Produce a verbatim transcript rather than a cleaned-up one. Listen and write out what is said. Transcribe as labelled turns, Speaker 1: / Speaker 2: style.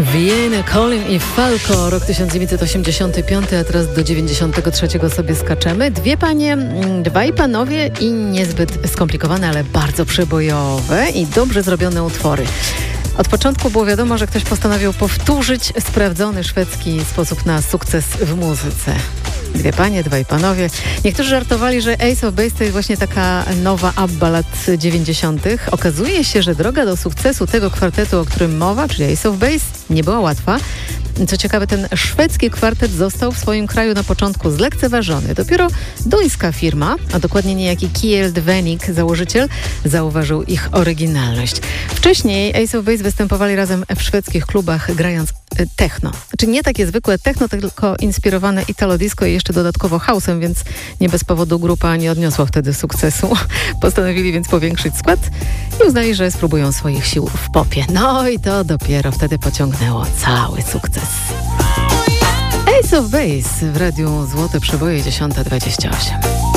Speaker 1: Wieny, Colin i Falco, rok tysiąc dziewięćset osiemdziesiąty piąty, a teraz do dziewięćdziesiątego trzeciego sobie skaczemy. Dwie panie, dwaj panowie i niezbyt skomplikowane, ale bardzo przebojowe i dobrze zrobione utwory. Od początku było wiadomo, że ktoś postanowił powtórzyć sprawdzony szwedzki sposób na sukces w muzyce. Dwie panie, dwaj panowie. Niektórzy żartowali, że Ace of Base to jest właśnie taka nowa ABBA lat dziewięćdziesiątych. Okazuje się, że droga do sukcesu tego kwartetu, o którym mowa, czyli Ace of Base, nie była łatwa. Co ciekawe, ten szwedzki kwartet został w swoim kraju na początku zlekceważony. Dopiero duńska firma, a dokładnie niejaki Kjeld Wenik, założyciel, zauważył ich oryginalność. Wcześniej Ace of Base występowali razem w szwedzkich klubach, grając techno. Znaczy nie takie zwykłe techno, tylko inspirowane italo disco i jeszcze dodatkowo house'em, więc nie bez powodu grupa nie odniosła wtedy sukcesu. Postanowili więc powiększyć skład i uznali, że spróbują swoich sił w popie. No i to dopiero wtedy pociągnęło cały sukces. Ace of Base w radiu Złote Przeboje dziesiąta dwadzieścia osiem.